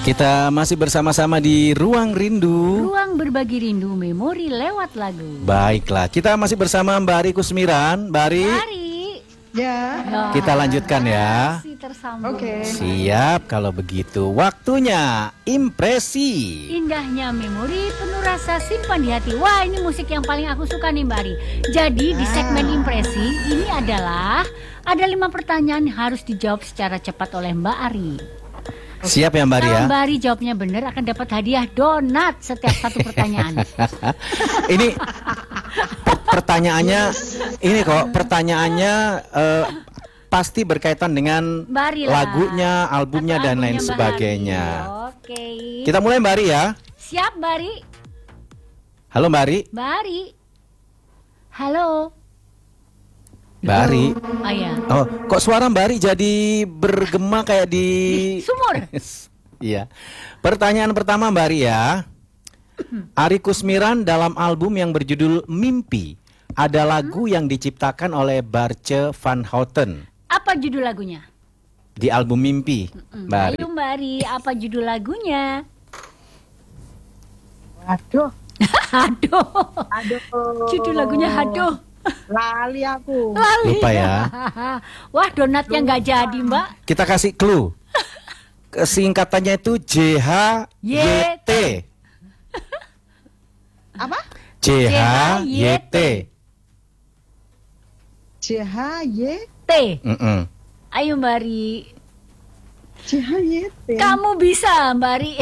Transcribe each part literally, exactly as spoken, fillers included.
Kita masih bersama-sama di Ruang Rindu. Ruang berbagi rindu memori lewat lagu. Baiklah, kita masih bersama Mbak Ari Kusmiran. Mbak Ari, Ari. Ya. Nah, kita lanjutkan ya. masih tersambung. Oke. Siap kalau begitu. Waktunya impresi. Indahnya memori penuh rasa simpan di hati. Wah, ini musik yang paling aku suka nih Mbak Ari. Jadi di segmen impresi ini adalah ada lima pertanyaan yang harus dijawab secara cepat oleh Mbak Ari. Siap ya Mbak Ari ya? Kalau Mbak Ari jawabnya benar akan dapat hadiah donat setiap satu pertanyaan. Ini per- pertanyaannya, ini kok pertanyaannya eh, pasti berkaitan dengan Mbak Ari lah. lagunya, albumnya Atau dan lain albumnya Mbak sebagainya. Ari. Oke. Kita mulai Mbak Ari ya. Siap Mbak Ari. Halo Mbak Ari. Mbak Ari. Halo. Mbak Ari. Oh ya. Oh, kok suara Mbak Ari jadi bergema kayak di Sumur. Iya. Pertanyaan pertama Mbak Ari ya. Ari Kusmiran dalam album yang berjudul Mimpi ada lagu yang diciptakan oleh Barce van Houten. Apa judul lagunya? Di album Mimpi, Mbak Ari. Ayo Mbak Ari, apa judul lagunya? Aduh, Aduh. aduh. Judul lagunya Aduh. Lali aku. Lali. Lupa ya. Wah, donatnya nggak jadi Mbak. Kita kasih clue. Singkatannya itu J H Y T. Apa? J H Y T. C H Y T. Mm-mm. Ayo Mbak Ari. C H Y T. Kamu bisa Mbak Ari.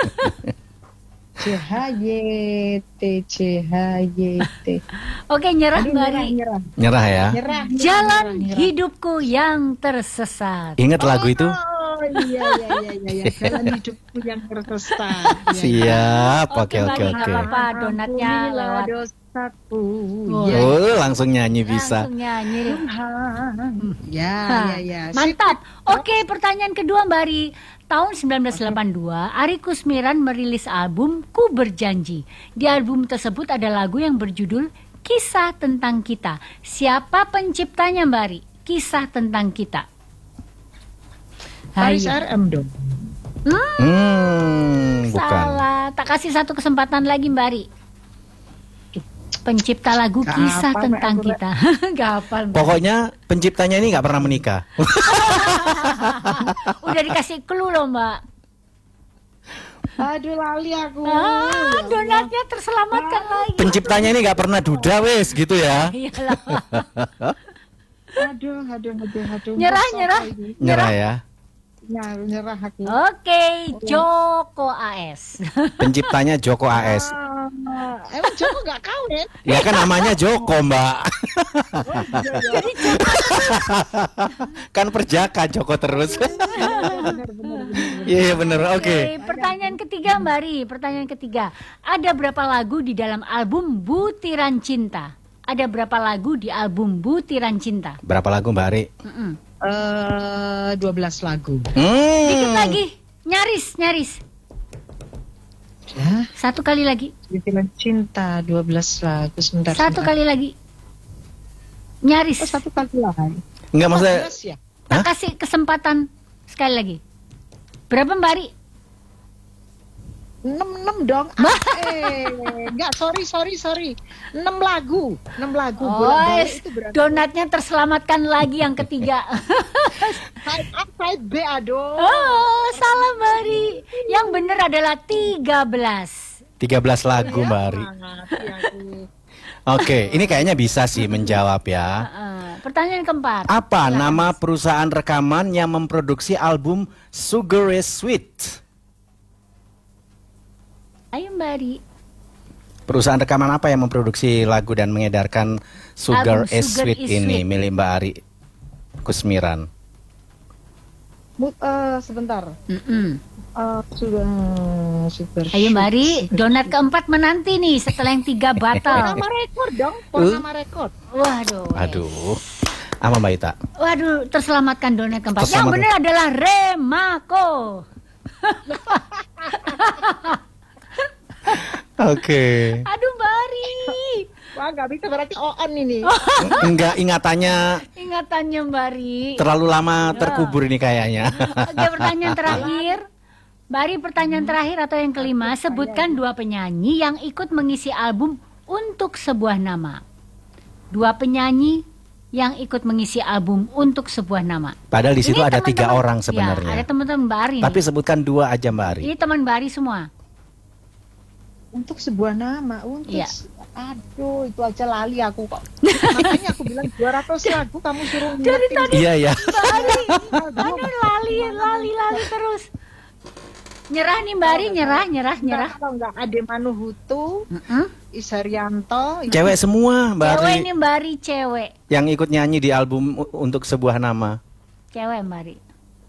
C H Y T C H Y T. Oke, nyerah Aduh, Mbak nyerah, Ari. nyerah. Nyerah ya. Nyerah, nyerah, Jalan nyerah, nyerah. hidupku yang tersesat. Ingat lagu itu? Oh iya iya iya iya iya. Jalan hidupku yang tersesat. Ya. Siap. Oke Mbak oke Ari, oke. nggak apa-apa, donatnya Ampunilah lewat. dosaku. Oh. Ya, Oh, langsung nyanyi bisa. Langsung nyanyi. Tuhan. Ya Hah, ya ya. Mantap. Oke, pertanyaan kedua Mbak Ari. Tahun seribu sembilan ratus delapan puluh dua, Ari Kusmiran merilis album Ku Berjanji. Di album tersebut ada lagu yang berjudul Kisah Tentang Kita. Siapa penciptanya Mbak Ari? Kisah Tentang Kita. Paris Ayo. R M dong. Hmm, Hmm, bukan. salah. Tak kasih satu kesempatan lagi Mbak Ari. Pencipta lagu Gak Kisah hafal, Tentang Mbak, aku, Kita. Gak hafal Mbak. Pokoknya penciptanya ini nggak pernah menikah. Udah dikasih clue loh Mbak. Aduh lali aku. Ah, donatnya terselamatkan lagi. Penciptanya ini nggak pernah duda wes gitu ya. Iyalah. Aduh aduh aduh aduh. Nyerah, Masa nyerah. ini? Nyerah ya. Nah, nyerah aku. Oke, Joko A S. Penciptanya Joko A S. Ah, emang Joko gak kawin? Ya kan namanya Joko Mbak. Jadi Joko. Kan perjaka Joko terus. Bener, bener, bener. Iya iya bener. Oke. Oke, pertanyaan ketiga Mbak Ri. Pertanyaan ketiga. Ada berapa lagu di dalam album Butiran Cinta? Ada berapa lagu di album Butiran Cinta? Berapa lagu Mbak Ari? Mm-mm. Eh, dua belas lagu. Hmm. Dikit lagi. Nyaris, nyaris. Ya, Satu kali lagi. Butiran Cinta dua belas lagu sebentar. Satu sebentar. kali lagi. Nyaris. Oh, satu kali lagi. Enggak maksudnya. empat belas ya? Tak Hah? kasih kesempatan sekali lagi. Berapa Mbak Ri? enam enam dong. Ah, eh, enggak, sorry sorry sorry. enam lagu. enam lagu. Oh, Bolak-balik itu berarti donatnya terselamatkan lagi yang ketiga. side A, side B, aduh. Oh, salah Mbak Ri. Yang benar adalah tiga belas. tiga belas lagu Mbak Ari. Mati aku. Oke, ini kayaknya bisa sih menjawab ya. Uh, pertanyaan keempat. Apa Silakan. nama perusahaan rekaman yang memproduksi album Sugar is Sweet? Ayo Mbak Ri. Perusahaan rekaman apa yang memproduksi lagu dan mengedarkan Sugar Album is Sugar Sweet is ini Sweet. milik Mbak Ari Kusmiran? Bu- eh, sebentar. Mm-mm. Eh, sudah super. Ayo Mbak Ri, donat keempat menanti nih setelah yang tiga batal. Nama rekor dong, nama rekor. Waduh. Aduh, apa Mbak Ita? Waduh, terselamatkan donat keempat. Yang Terselamatkan. benar adalah Remako. Oke. Aduh Mbak Ri. Wah, nggak bisa berarti on ini. Enggak, ingatannya Ingatannya Mbak Ri. terlalu lama terkubur ini kayaknya. Oke, pertanyaan terakhir. Mbak Ari, pertanyaan terakhir atau yang kelima, sebutkan dua penyanyi yang ikut mengisi album Untuk Sebuah Nama. Dua penyanyi yang ikut mengisi album Untuk Sebuah Nama. Padahal di situ Ini ada tiga teman-teman- orang Ya, sebenarnya. ada teman-teman Mbak Ari Tapi nih. sebutkan dua aja Mbak Ari. Ini teman Mbak Ari semua. Untuk sebuah nama, untuk Iya. se- aduh itu aja lali aku kok. Makanya aku bilang dua ratus lagu kamu suruh Dari ngingetin. tadi Iya ya. Mbak Ari, Aduh, aduh lali, lali, lali terus. Nyerah nih Mbak Ari, nyerah, nyerah, nyerah. Kalau enggak Ade Manuhutu, Mm-mm. Isarianto, Cewek semua Mbak Cewek Ari nih Mbak Ari, cewek. yang ikut nyanyi di album U- Untuk Sebuah Nama. Cewek Mbak Ari.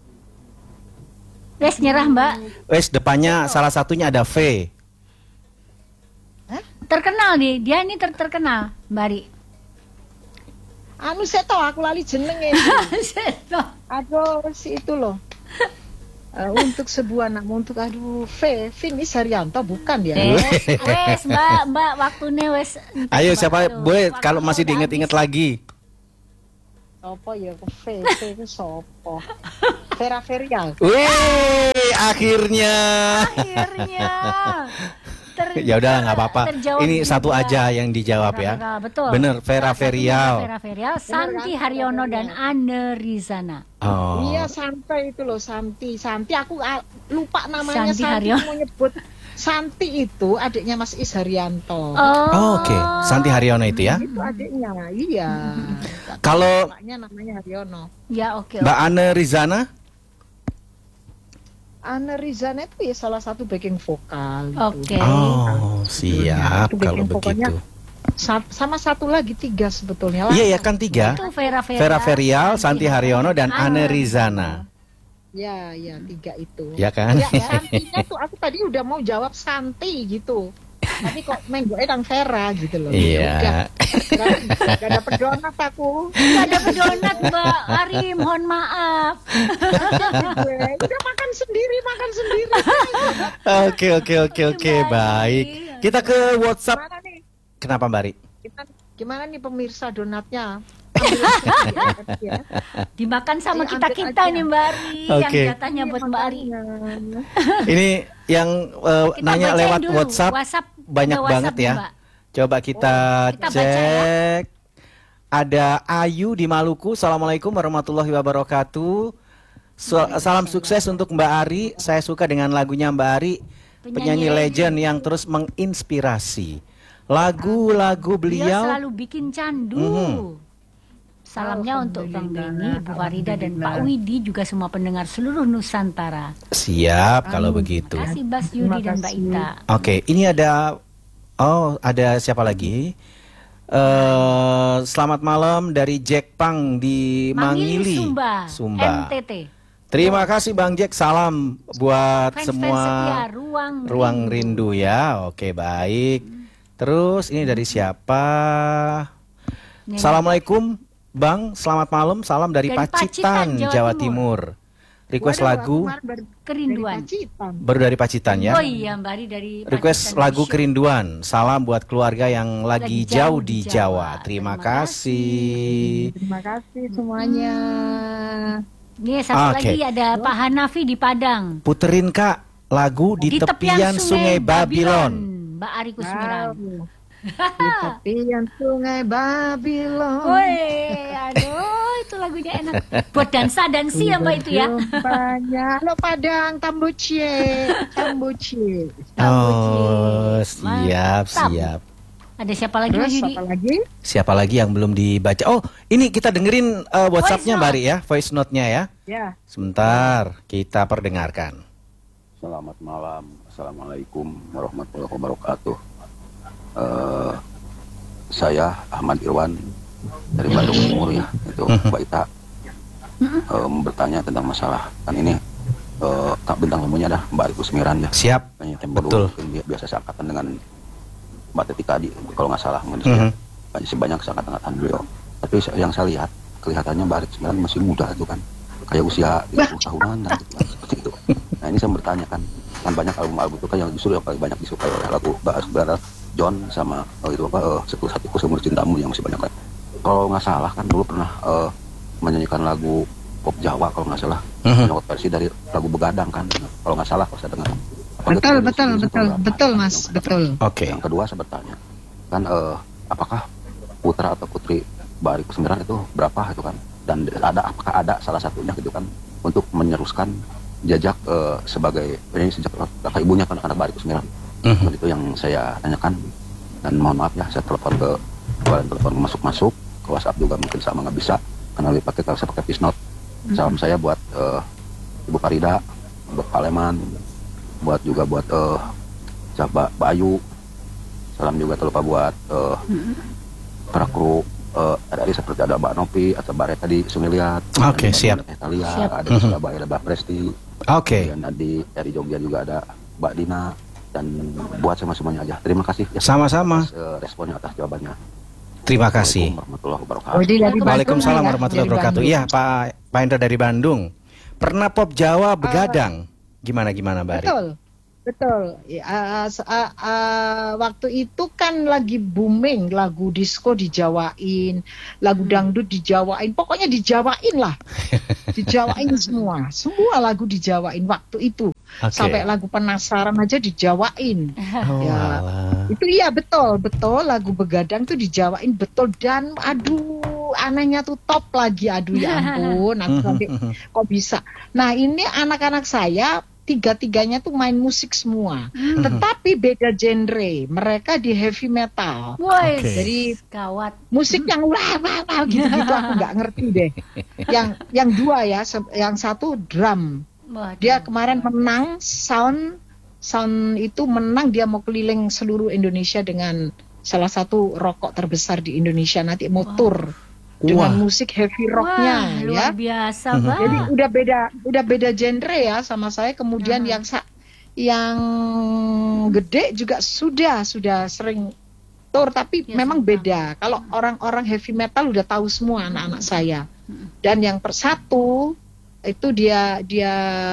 Wes nyerah Mbak. Wes depannya salah satunya ada V. Terkenal nih, dia ini ter terkenal Mbak Ari. anu seto aku lali jenenge. Seto. Aduh si itu loh. Eh, untuk sebuah nama, untuk aduh V, Vin Isarianto bukan ya? Wes, wes Mbak, Mbak waktunya wes. Ayo siapa Aduh, boleh waktunya kalau masih udah diinget-inget habis. lagi. Sopo ya V, V itu sopo? Vera Verial. Wih, akhirnya. Akhirnya. Ter- Ya udah nggak apa-apa. terjawab Ini juga. satu aja yang dijawab Vera ya. Verial, betul. Bener, Vera Salah satunya Verial. Vera Verial, Santi kan? Haryono Vera dan Verial. Anne Rizana. Oh. Iya sampai itu loh Santi. Santi aku ah, lupa namanya Santi Santi, Haryono. mau nyebut. Santi itu adiknya Mas Isarianto. Oh, Oke, Santi Haryono itu ya. Itu adiknya, iya. Kalau Bapaknya namanya Haryono. Ya oke. Mbak Anne Rizana, Anne Rizana itu ya salah satu backing vokal. Oke. Gitu. oh siap Itu kalau backing vokalnya. begitu. Sa- sama satu lagi tiga sebetulnya. Iya ya kan tiga. Itu Vera Verial, Vera Verial, Santi Haryono dan Anne Rizana. Ya, ya tiga itu. Ya kan? Ya, Santinya tuh aku tadi udah mau jawab Santi gitu. Tapi kok menggoknya Kang Vera gitu loh. Iya. Udah, gak dapet donat aku. Gak ada pedonat Mbak Ari, mohon maaf. Gue udah makan sendiri, makan sendiri. Oke oke oke oke Mbak Ari. baik. Kita ke WhatsApp. Gimana nih? Kenapa Mbak Ri? Gimana, gimana nih pemirsa donatnya? Ambil aja ya. Dimakan sama Ayo, kita-kita ambil aja. nih Mbak Ari, Oke. yang jatahnya buat Mbak Ari. Makanya. Ini yang eh, Kita nanya bacain lewat dulu. WhatsApp WhatsApp, banyak ada WhatsApp banget nih, ya. Mbak. Coba kita, Kita baca ya. cek. Ada Ayu di Maluku. Assalamualaikum warahmatullahi wabarakatuh. So- salam sukses untuk Mbak Ari. Saya suka dengan lagunya Mbak Ari, penyanyi, Penyanyi legend yang terus menginspirasi. Lagu-lagu Beliau beliau. selalu bikin candu. Mhm. Salamnya untuk Bang Benny, Bu Farida dan Pak Alhamdulillah. Widi, juga semua pendengar seluruh Nusantara. Siap kalau begitu. Terima kasih Bas Yudi Terima dan Mbak kasih. Ita. Oke, ini ada oh ada siapa lagi? Eh selamat malam dari Jack Pang di Mangili, Sumba, Sumba. N T T. Terima kasih Bang Jack, salam buat Fans-fans semua setia, ruang, ruang rindu ya. Oke, baik. Terus ini dari siapa? Nih. Assalamualaikum Bang, selamat malam. Salam dari, Dari Pacitan, Pacitan, Jawa, Jawa Timur. Request Waduh, lagu aku kemarin baru Kerinduan. dari Pacitan. baru dari Pacitan ya. Oh iya Mbak Ari dari Request Pacitan lagu Show. Kerinduan. Salam buat keluarga yang lagi, Lagi jauh jauh di di Jawa. Jawa. Terima, Terima kasih. Terima kasih semuanya. Nih satu Oke. lagi ada Pak Hanafi di Padang. Puterin Kak lagu di, tepian, Sungai Babylon. Mbak Ari Kusmiran. Wow. Di tepian Sungai Babylon. Woi, aduh itu lagunya enak. Buat dansa dansi ya Mbak itu ya. Jumpanya lo Padang Tambucie, Tambucie. Oh, siap, Mantap. siap. Ada siapa lagi Mas Terus Yudi? apa lagi? Siapa lagi yang belum dibaca? Oh, ini kita dengerin uh, WhatsApp-nya Voice Mbak note. Ri ya, voice note-nya ya. Ya. Sebentar, kita perdengarkan. Selamat malam, assalamualaikum warahmatullahi wabarakatuh. Eh, saya Ahmad Irwan dari Bandung Timur ya, itu Mbak Ita eh, bertanya tentang masalah kan ini eh, kak bintang tamunya dah Mbak Ari Kusmiran ya. Siap. Kayaknya tempo Betul. dulu, mungkin dia biasa seangkatan dengan Mbak Teti Kadi kalau nggak salah mungkin Mhm. saya banyak sih banyak seangkatan beliau. Tapi yang saya lihat kelihatannya Mbak Ari Kusmiran masih muda itu kan, kayak usia tiga puluh tahunan dan gitu, kan, seperti itu. Nah ini saya bertanya kan, kan banyak album-album itu kan yang justru yang paling banyak disukai oleh lagu Mbak Ari Kusmiran, John sama oh, itu apa uh, Setelah Hatiku Seumur Cintamu yang masih banyak kan. Kalau nggak salah kan dulu pernah uh, menyanyikan lagu pop Jawa kalau nggak salah menurut versi dari lagu Begadang kan, kalau nggak salah kalau saya dengar. Apa Betul, gitu, betul, itu betul, berapa? betul, Mas, Yang betul. Oke. Yang kedua saya bertanya, kan eh, apakah putra atau putri Mbak Ari Kusmiran itu berapa itu kan? Dan ada apakah ada salah satunya gitu kan untuk meneruskan jejak eh, sebagai ini sejak kakak ibunya kan anak Mbak Ari Kusmiran. Mhm. Itu yang saya tanyakan, dan mohon maaf ya saya telepon ke kalian telepon masuk-masuk ke WhatsApp juga mungkin sama nggak bisa karena lebih pakai kalau saya pakai voice note. Salam saya buat eh, Ibu Farida, buat Pak Leman, buat juga buat eh Mbak Mbak Ayu. Salam juga terlupa buat eh, para kru eh, R R I seperti ada Mbak Nopi atau Mbak Reta di Sumiliat. Oke, siap. Italia, Siap. ada di Surabaya ada Mbak Presti. Oke. Dan di dari Jogja juga ada Mbak Dina, dan buat sama semuanya aja. Terima kasih ya. Sama-sama. Atas, eh, responnya atas jawabannya. Terima kasih. Assalamualaikum warahmatullahi wabarakatuh. Widi dari Bandung Waalaikumsalam ya, warahmatullahi dari wabarakatuh. Bandung. Iya, Pak Pak Hendra dari Bandung. Pernah pop Jawa Begadang. Gimana gimana, Mbak Ari? Betul, betul. Ya, uh, uh, uh, waktu itu kan lagi booming lagu disco dijawain, lagu dangdut dijawain, pokoknya dijawain lah, dijawain semua, semua lagu dijawain waktu itu. Oke. Sampai lagu Penasaran aja dijawain. Oh, Ya. alah. Itu iya betul, betul lagu Begadang tuh dijawain betul, dan aduh anehnya tuh top lagi, aduh ya ampun, aku sampai kok bisa. Nah ini anak-anak saya tiga-tiganya tuh main musik semua, tetapi beda genre. Mereka di heavy metal. Woi, Oke. Jadi gawat. musik yang wah wah wah gitu-gitu aku nggak ngerti deh. Yang yang dua ya, se- yang satu drum. Waduh. Dia kemarin menang sound sound itu menang, dia mau keliling seluruh Indonesia dengan salah satu rokok terbesar di Indonesia, nanti mau tour dengan Wah. musik heavy Wah, rocknya luar ya. biasa, Mhm. Bang. Jadi udah beda udah beda genre ya sama saya. Kemudian Hmm. yang sa- yang gede juga sudah sudah sering tour, tapi Ya, memang sudah. beda. Kalau orang-orang heavy metal udah tahu semua anak-anak saya. Dan yang persatu itu dia dia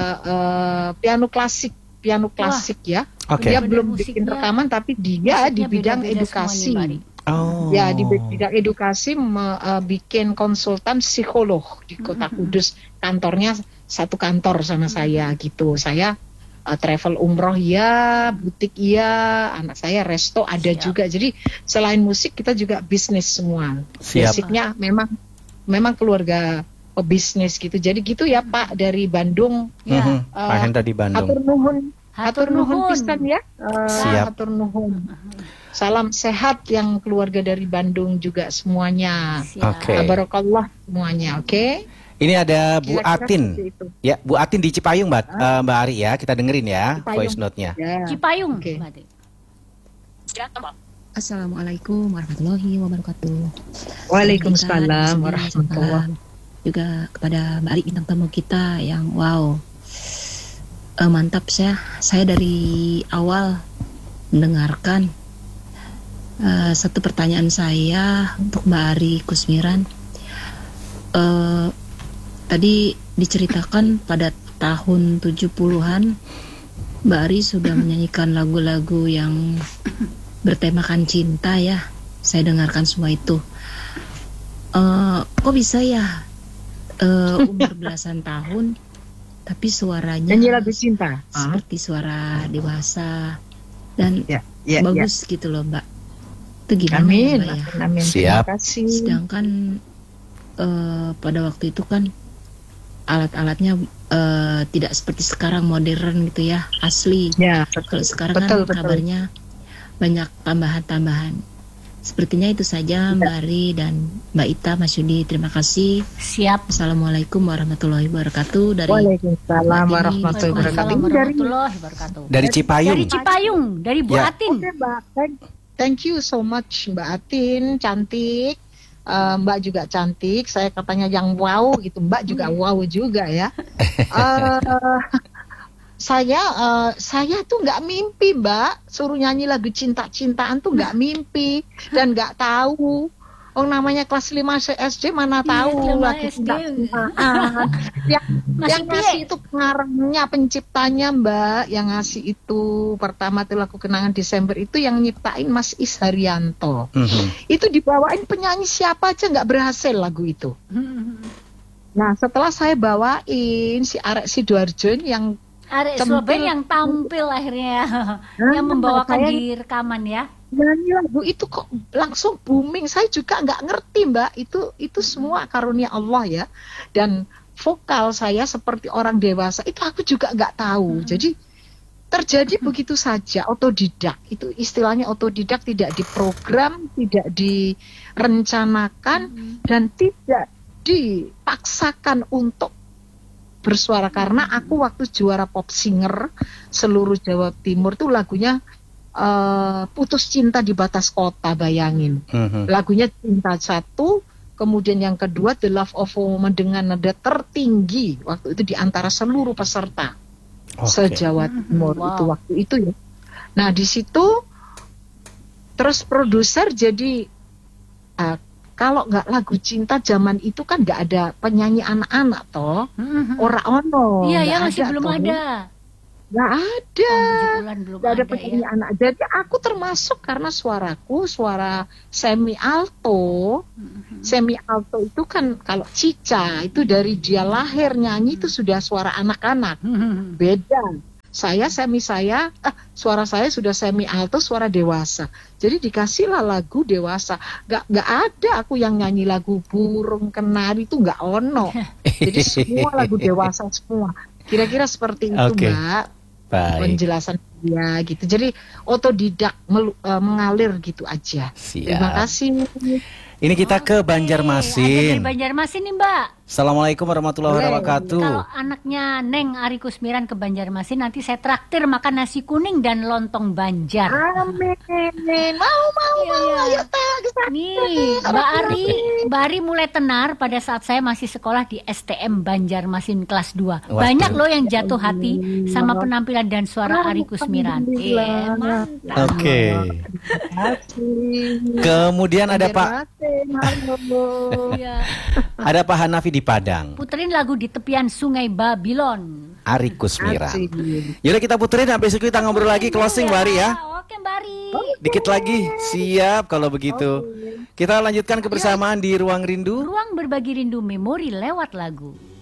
eh, piano klasik, piano klasik ya. Oke. Dia Bener-bener belum musiknya- bikin rekaman, tapi dia di musiknya bidang beda-beda edukasi. semua nih, Mbak Ari. Oh. Ya, di bidang edukasi me- eh, bikin konsultan psikolog di Kota Kudus. Kantornya satu kantor sama saya gitu. Saya eh, travel umroh ya, butik iya, anak saya resto ada Siap. juga. Jadi selain musik kita juga bisnis semua. Siap. Basicnya memang memang keluarga pebisnis gitu. Jadi gitu ya Pak dari Bandung. Ya. Mhm. Pak Eh, Hendra di Bandung. Hatur nuhun, Hatur hatur nuhun nuhun. pisan ya. Eh, Siap. Hatur nuhun. Salam sehat yang keluarga dari Bandung juga semuanya. Siap. Oke. Barakallah semuanya, oke? Ini ada Bu Kira-kira Atin. seperti itu. Ya, Bu Atin di Cipayung, Mbak, eh, Mbak Ari ya. Kita dengerin ya Cipayung. voice note-nya. Ya. Cipayung, Oke. Mbak Ari. Assalamualaikum warahmatullahi wabarakatuh. Waalaikumsalam Pemerintah di sini, warahmatullahi. salam juga kepada Mbak Ari bintang tamu kita yang wow, Eh, mantap saya. Saya dari awal mendengarkan. Eh, satu pertanyaan saya untuk Mbak Ari Kusmiran. Eh, tadi diceritakan pada tahun tujuh puluhan Mbak Ari sudah menyanyikan lagu-lagu yang bertemakan cinta ya. Saya dengarkan semua itu. Eh, kok bisa ya eh, umur belasan tahun tapi suaranya Nyanyi lagu cinta. Ah, seperti suara dewasa dan ya, ya, ya. bagus gitu loh Mbak. Itu gimana ya, Amin, Mbak ya? amin, amin. Siap. Terima kasih. Sedangkan eh, pada waktu itu kan alat-alatnya eh, tidak seperti sekarang modern gitu ya, asli. Ya, Kalau sekarang betul, kan betul. kabarnya banyak tambahan-tambahan. Sepertinya itu saja Mbak Ari dan Mbak Ita, Mas Yudi. Terima kasih. Siap. Assalamualaikum warahmatullahi wabarakatuh. Dari Waalaikumsalam Mbak warahmatullahi Tini. wabarakatuh. Waalaikumsalam Ini dari warahmatullahi wabarakatuh. Dari Cipayung. Dari Cipayung, dari Bu Ya. Atin. Oke, Mbak. Thank, thank you so much Mbak Atin, cantik. Eh, Mbak juga cantik. Saya katanya yang wow gitu. Mbak juga wow juga ya. Eh, saya eh, saya tuh nggak mimpi Mbak, suruh nyanyi lagu cinta-cintaan tuh nggak mimpi dan nggak tahu. Oh namanya kelas lima S D mana Iya, tahu kelas lima lagu S D. cinta-cintaan. yang Masih yang ngasih piye? itu pengarangnya, penciptanya Mbak, yang ngasih itu pertama tuh lagu Kenangan Desember itu yang nyiptain Mas Is Haryanto. Mhm. Itu dibawain penyanyi siapa aja nggak berhasil lagu itu. Nah, setelah saya bawain si Arek Sidoarjo yang Arek Centil. Surabaya yang tampil akhirnya, Nah, yang membawakan saya- di rekaman ya. nyanyi lagu itu kok langsung booming. Saya juga nggak ngerti, Mbak. Itu itu semua karunia Allah ya. Dan vokal saya seperti orang dewasa itu aku juga nggak tahu. Jadi terjadi begitu saja, otodidak. Itu istilahnya otodidak, tidak diprogram, tidak direncanakan, dan tidak dipaksakan untuk bersuara. Karena aku waktu juara pop singer seluruh Jawa Timur tuh lagunya Uh, Putus Cinta di Batas Kota, bayangin. Mhm. Lagunya Cinta Satu, kemudian yang kedua The Love of a Woman dengan nada tertinggi waktu itu di antara seluruh peserta Oke. se-Jawa Timur. Wow. Itu waktu itu ya. Nah di situ terus produser jadi uh, kalau nggak lagu cinta zaman itu kan nggak ada penyanyi anak-anak toh, Mhm. ora ono. Iya nggak ya, masih belum toh. ada. Nggak ada. Tahun tujuh bulan belum Gak ada ada penyanyi ya. anak. Jadi aku termasuk karena suaraku suara semi alto. Mhm. Semi alto itu kan kalau Cica itu dari dia lahir nyanyi itu sudah suara anak-anak. Mhm. Beda. Saya semi saya, ah, suara saya sudah semi alto, suara dewasa. Jadi dikasihlah lagu dewasa. Gak gak ada aku yang nyanyi lagu burung kenari itu nggak ono. Jadi semua lagu dewasa semua. Kira-kira seperti itu, Oke. Mbak. Baik. Penjelasan dia gitu. Jadi otodidak melu- eh, mengalir gitu aja. Terima Siap. kasih. Ini kita ke Oke, ada dari Banjarmasin. Banjarmasin nih Mbak. Assalamualaikum warahmatullahi Boleh. wabarakatuh. Kalau anaknya Neng Ari Kusmiran ke Banjarmasin, nanti saya traktir makan nasi kuning dan lontong Banjar. Amin. Mau mau Iya, mau iya. ayo teh ke sana. Nih, Mbak Ari, Mbak Ari mulai tenar pada saat saya masih sekolah di S T M Banjarmasin kelas dua. Waduh. Banyak loh yang jatuh hati sama penampilan dan suara Ari Kusmiran. Alhamdulillah. Iya, mantap. Oke. Terima kasih. Kemudian ada Pak Banjarmasin, halo. Iya. ada Pak Hanafi di Padang. Puterin lagu di tepian Sungai Babilon. Ari Kusmiran. Asik. Yaudah kita puterin, habis itu kita ngobrol lagi closing Mbak Ari ya. Oke Mbak Ari. Dikit lagi, siap kalau begitu. Kita lanjutkan kebersamaan di Ruang Rindu. Ruang berbagi rindu memori lewat lagu.